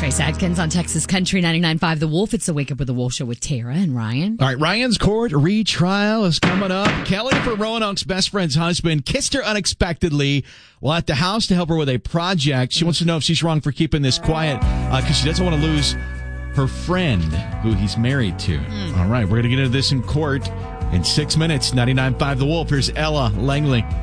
Trace Adkins on Texas Country 99.5 The Wolf. It's the Wake Up with the Wolf Show with Tara and Ryan. All right, Ryan's court retrial is coming up. Kelly, for Roanoke's best friend's husband, kissed her unexpectedly while at the house to help her with a project. She wants to know if she's wrong for keeping this quiet because she doesn't want to lose her friend who he's married to. All right, we're going to get into this in court in 6 minutes. 99.5 The Wolf. Here's Ella Langley.